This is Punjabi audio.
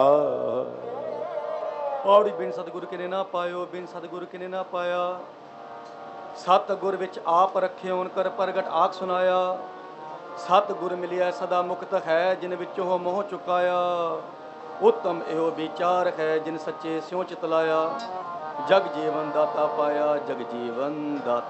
ਪੌੜੀ ਬਿਨ ਸਤਿਗੁਰ ਕਿਨੇ ਨਾ ਪਾਇਓ, ਬਿਨ ਸਤਿਗੁਰ ਕਿਨੇ ਨਾ ਪਾਇਆ। ਸਤਿਗੁਰ ਵਿੱਚ ਆਪ ਰੱਖਿਓਨ ਕਰ ਪ੍ਰਗਟ ਆਖ ਸੁਨਾਇਆ। ਸਤਿਗੁਰ ਮਿਲਿਆ ਸਦਾ ਮੁਕਤ ਹੈ, ਜਿਨ ਵਿੱਚੋਂ ਮੋਹ ਚੁਕਾਇਆ। ਉੱਤਮ ਇਹੋ ਵਿਚਾਰ ਹੈ, ਜਿਨ ਸੱਚੇ ਸਿਉ ਚਿਤ ਲਾਇਆ। ਜਗ ਜੀਵਨ ਦਾਤਾ ਪਾਇਆ, ਜਗ ਜੀਵਨ ਦਾਤਾ